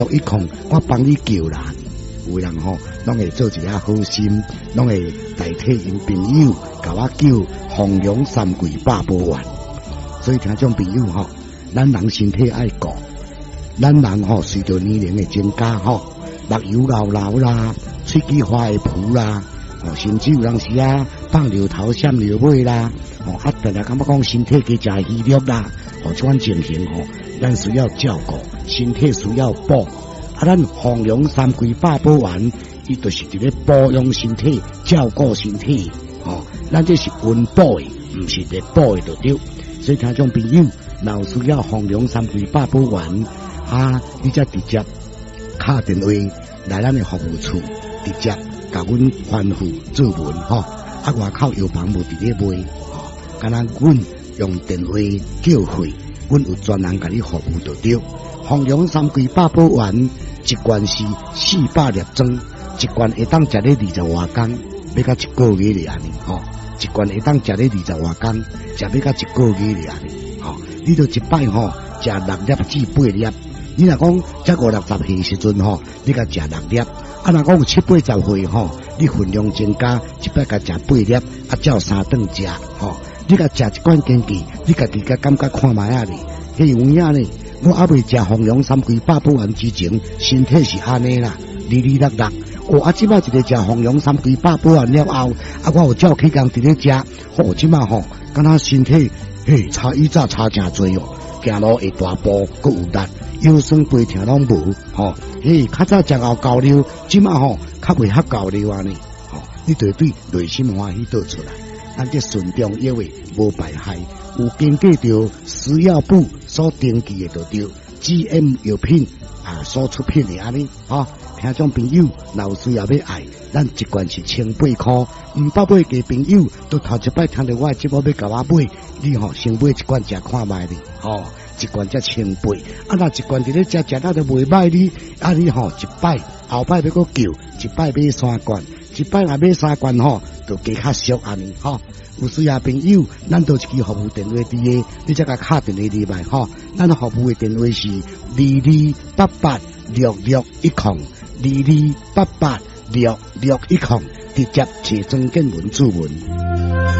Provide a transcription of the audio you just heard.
一空，我帮你救人。有人吼，拢会做一下好心，拢会代替因朋友，甲我救弘扬三跪八宝丸。所以听众朋友吼，咱人身体爱顾，咱人吼随着年龄的增加吼，目睭老老啦，喙齿花会浮啦，甚至有人时啊放尿头闪尿尾啦，定定感觉讲身体加食虚弱啦，这款情形吼，咱需要照顾，身体需要补。咱弘扬三跪八宝丸，伊就是伫咧保养身体、照顾身体。咱这是温补的，唔是咧补的就对。所以听众朋友，若需要弘扬三跪八宝丸，你则直接打电话来咱的服务处，直接甲阮吩咐做文外口药房无伫咧卖，敢若阮用电话叫费，阮有专人甲你服务就对。弘扬三跪八宝丸。一罐是400粒装，一罐会当食咧20外天，要到1个月咧安尼一罐会当食咧20外天，食要到1个月咧安尼你就一摆食6粒至8粒。你若讲才50-60岁时阵你甲食6粒，若讲有70-80岁你分量增加，一摆甲食8粒，照3顿食你甲食一罐坚记，你家己甲感觉看卖啊咧，迄有影咧。我还未食弘扬三跪八宝丸之前，身体是安尼啦，哩哩落落。即摆一个食弘扬三跪八宝丸了后，我有照起工伫咧食，即摆敢若身体差以早差真多行路会大步，阁有力，腰酸背痛拢无较早食后高溜，即摆较袂遐高溜安尼你对对内心欢喜倒出来。咱这顺中药的无败害，有根据着食药部所登记的就对 GM 药品所出品的安尼听众朋友若需要要爱，咱一罐是1800块，唔捌买嘅朋友都头一摆听到我的节目要甲我买，你先买一罐食看卖哩一罐才1800，若一罐伫咧食到就袂歹哩，你一摆后摆要搁叫，一摆买3罐，一摆若买3罐就加较俗安尼有需要朋友，咱都一支服务电话伫个，你才甲敲电话入来咱服务的电话是22886610，22886610，直接找庄建文主文。